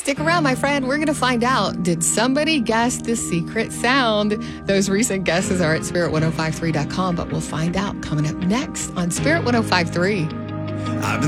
Stick around, my friend. We're going to find out. Did somebody guess the secret sound? Those recent guesses are at spirit1053.com, but we'll find out coming up next on Spirit 1053.